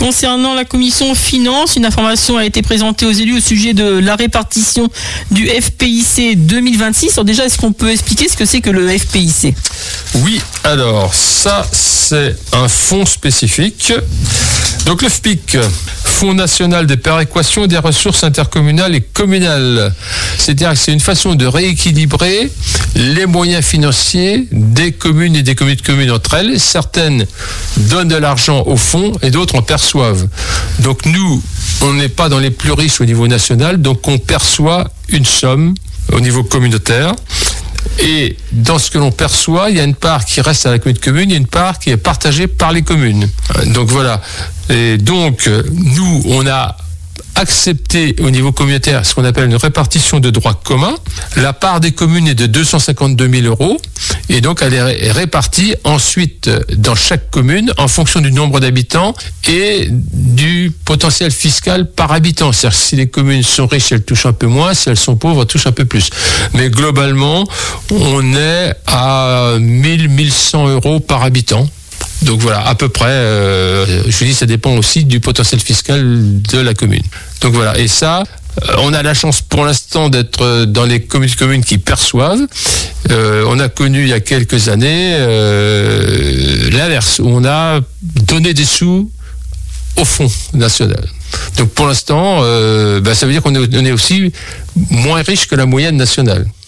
Concernant la commission finances, une information a été présentée aux élus au sujet de la répartition du FPIC 2026. Alors déjà, est-ce qu'on peut expliquer ce que c'est que le FPIC ? Oui, alors ça c'est un fonds spécifique. Donc le FPIC, Fonds national de péréquation des ressources intercommunales et communales. C'est-à-dire que c'est une façon de rééquilibrer les moyens financiers des communes et des communes de communes entre elles. Certaines donnent de l'argent au fonds et d'autres en perçoivent. Donc nous, on n'est pas dans les plus riches au niveau national, donc on perçoit une somme au niveau communautaire. Et dans ce que l'on perçoit, il y a une part qui reste à la commune de commune, il y a une part qui est partagée par les communes. Donc voilà. Et donc, nous, on a accepté au niveau communautaire ce qu'on appelle une répartition de droit commun. La part des communes est de 252 000 euros et donc elle est répartie ensuite dans chaque commune en fonction du nombre d'habitants et du potentiel fiscal par habitant. C'est-à-dire que si les communes sont riches, elles touchent un peu moins, si elles sont pauvres, elles touchent un peu plus. Mais globalement, on est à 1 100 euros par habitant. Donc voilà, à peu près, je vous dis, ça dépend aussi du potentiel fiscal de la commune. Donc voilà, et ça, on a la chance pour l'instant d'être dans les communes qui perçoivent. On a connu il y a quelques années l'inverse, où on a donné des sous au Fonds national. Donc pour l'instant, ça veut dire qu'on est aussi moins riche que la moyenne nationale.